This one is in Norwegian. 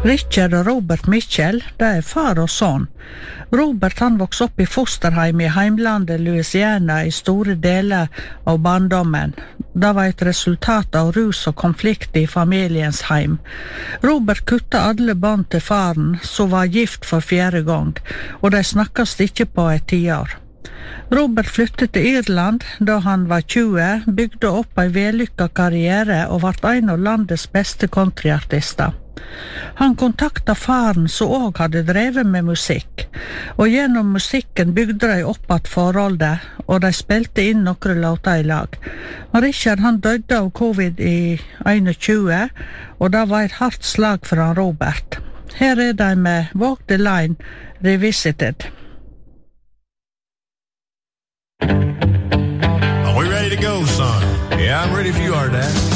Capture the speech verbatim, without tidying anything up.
Richard og Robert Mitchell, det er far og son. Robert han vokste opp i fosterheim i heimlandet Louisiana i store deler av barndommen. Det var et resultat av rus og konflikt i familiens heim. Robert kutta alle bånd til faren, som var gift for fjerde gang, og de snakkes ikke på et tiår. Robert flyttet til Irland da han var tjue, bygde opp en vellykket karriere og ble en av landets beste countryartister. Han kontakta faren som også hadde drevet med musikk, og gjennom musikken bygde de opp at forholdet, og de spilte inn noen låter i lag. Richard han døde av covid i tjueen, og det var et hardt slag for han Robert. Her er de med Walk the Line Revisited. Are we ready to go, son? Yeah, I'm ready if you are, Dad.